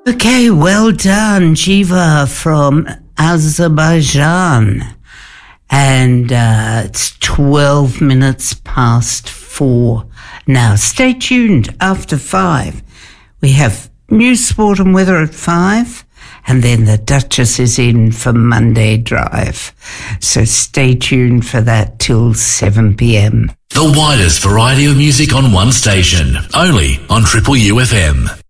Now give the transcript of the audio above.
Okay, well done, Jiva from Azerbaijan. And it's 12 minutes past 4 now. Stay tuned after 5. We have news, sport and weather at 5. And then the Duchess is in for Monday Drive. So stay tuned for that till 7 p.m. The widest variety of music on one station. Only on Triple UFM.